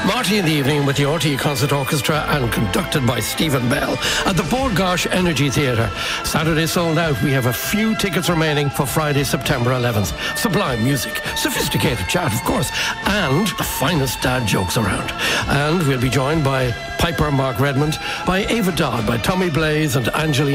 Marty in the evening with the RTE Concert Orchestra and conducted by Stephen Bell at the Bord Gáis Energy Theatre. Saturday sold out. We have a few tickets remaining for Friday, September 11th. Sublime music, sophisticated chat, of course, and the finest dad jokes around. And we'll be joined by Piper Mark Redmond, by Ava Dodd, by Tommy Blaze and Angeline